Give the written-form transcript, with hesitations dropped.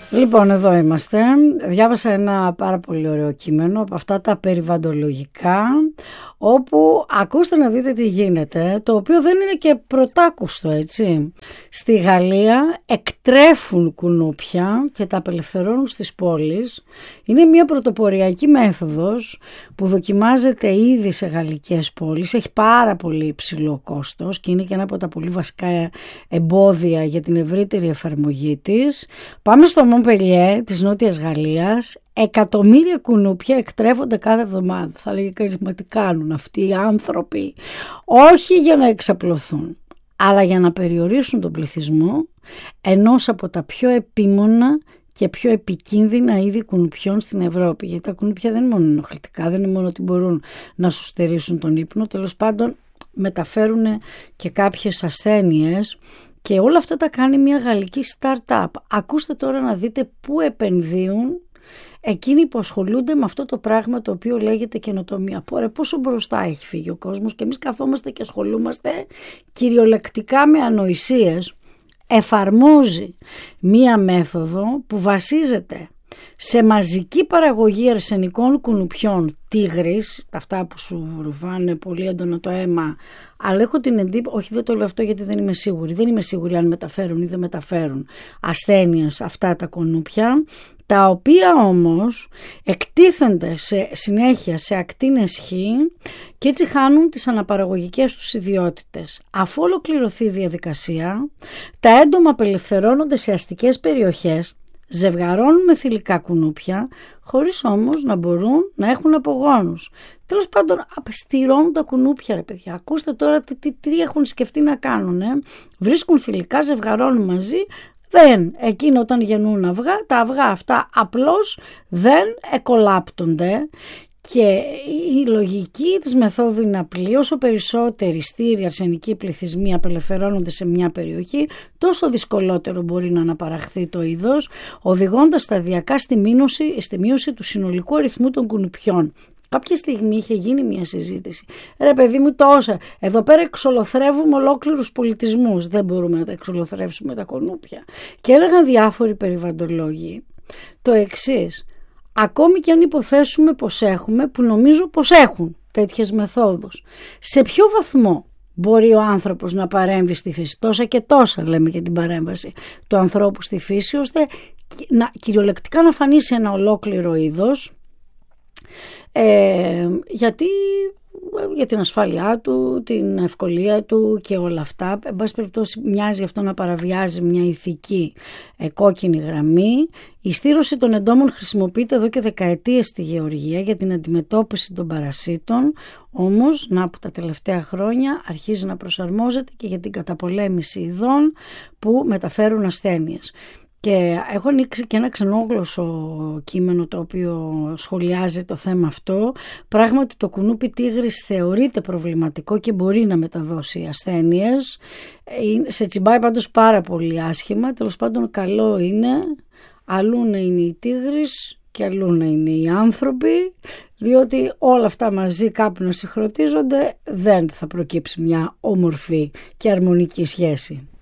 Λοιπόν, εδώ είμαστε. Διάβασα ένα πάρα πολύ ωραίο κείμενο από αυτά τα περιβαλλοντολογικά, όπου ακούστε να δείτε τι γίνεται, το οποίο δεν είναι και πρωτάκουστο, έτσι. Στη Γαλλία εκτρέφουν κουνούπια και τα απελευθερώνουν στις πόλεις. Είναι μια πρωτοποριακή μέθοδος που δοκιμάζεται ήδη σε γαλλικές πόλεις. Έχει πάρα πολύ υψηλό κόστος και είναι και ένα από τα πολύ βασικά εμπόδια για την ευρύτερη εφαρμογή της. Πάμε στο Μομπελιέ της Νότιας Γαλλίας. Εκατομμύρια κουνούπια εκτρέφονται κάθε εβδομάδα. Θα λέγει κανείς, μα τι κάνουν αυτοί οι άνθρωποι? Όχι για να εξαπλωθούν, αλλά για να περιορίσουν τον πληθυσμό ενός από τα πιο επίμονα και πιο επικίνδυνα είδη κουνουπιών στην Ευρώπη. Γιατί τα κουνούπια δεν είναι μόνο ενοχλητικά, δεν είναι μόνο ότι μπορούν να σου στερήσουν τον ύπνο, τέλος πάντων μεταφέρουν και κάποιες ασθένειες. Και όλα αυτά τα κάνει μια γαλλική start-up. Ακούστε τώρα να δείτε πού επενδύουν εκείνοι που ασχολούνται με αυτό το πράγμα το οποίο λέγεται καινοτομία. Πόσο μπροστά έχει φύγει ο κόσμος και εμείς καθόμαστε και ασχολούμαστε κυριολεκτικά με ανοησίες. Εφαρμόζει μία μέθοδο που βασίζεται σε μαζική παραγωγή αρσενικών κουνουπιών τίγρης, αυτά που σου ρουφάνε πολύ έντονα το αίμα, αλλά έχω την εντύπωση, όχι δεν το λέω αυτό γιατί δεν είμαι σίγουρη αν μεταφέρουν ή δεν μεταφέρουν ασθένειες αυτά τα κουνούπια, τα οποία όμως εκτίθενται συνέχεια σε ακτίνες Χ και έτσι χάνουν τις αναπαραγωγικές τους ιδιότητες. Αφού ολοκληρωθεί η διαδικασία, τα έντομα απελευθερώνονται σε αστικές περιοχές, ζευγαρώνουν με θηλυκά κουνούπια, χωρίς όμως να μπορούν να έχουν απογόνους. Τέλος πάντων, απεστηρώνουν τα κουνούπια, ρε παιδιά. Ακούστε τώρα τι έχουν σκεφτεί να κάνουν. Βρίσκουν θηλυκά, ζευγαρώνουν μαζί. Εκείνο όταν γεννούν αυγά, τα αυγά αυτά απλώς δεν εκολάπτονται. Και η λογική της μεθόδου είναι απλή. Όσο περισσότεροι στήροι αρσενικοί πληθυσμοί απελευθερώνονται σε μια περιοχή, τόσο δυσκολότερο μπορεί να αναπαραχθεί το είδος, οδηγώντας σταδιακά στη μείωση του συνολικού αριθμού των κουνουπιών. Κάποια στιγμή είχε γίνει μια συζήτηση. Ρε παιδί μου, τόσα. Εδώ πέρα εξολοθρεύουμε ολόκληρους πολιτισμούς. Δεν μπορούμε να τα εξολοθρεύσουμε τα κουνούπια. Και έλεγαν διάφοροι περιβαλλοντολόγοι το εξής. Ακόμη και αν υποθέσουμε πως έχουμε, που νομίζω πως έχουν τέτοιες μεθόδους, σε ποιο βαθμό μπορεί ο άνθρωπος να παρέμβει στη φύση? Τόσα και τόσα λέμε για την παρέμβαση του ανθρώπου στη φύση, ώστε κυριολεκτικά να φανεί ένα ολόκληρο είδος, γιατί για την ασφάλειά του, την ευκολία του και όλα αυτά. Εν πάση περιπτώσει μοιάζει αυτό να παραβιάζει μια ηθική κόκκινη γραμμή. Η στήρωση των εντόμων χρησιμοποιείται εδώ και δεκαετίες στη γεωργία για την αντιμετώπιση των παρασίτων, όμως να που τα τελευταία χρόνια αρχίζει να προσαρμόζεται και για την καταπολέμηση ειδών που μεταφέρουν ασθένειες. Και έχω ανοίξει και ένα ξενόγλωσσο κείμενο το οποίο σχολιάζει το θέμα αυτό. Πράγματι το κουνούπι τίγρης θεωρείται προβληματικό και μπορεί να μεταδώσει ασθένειες. Σε τσιμπάει πάντως πάρα πολύ άσχημα. Τέλος πάντων καλό είναι αλλού να είναι η τίγρης και αλλού να είναι οι άνθρωποι, διότι όλα αυτά μαζί κάπου να συγχρονίζονται δεν θα προκύψει μια όμορφη και αρμονική σχέση.